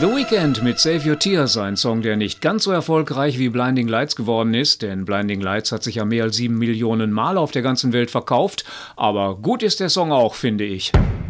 The Weeknd mit Save Your Tears, ein Song, der nicht ganz so erfolgreich wie Blinding Lights geworden ist, denn Blinding Lights hat sich ja mehr als 7 Millionen Mal auf der ganzen Welt verkauft, aber gut ist der Song auch, finde ich.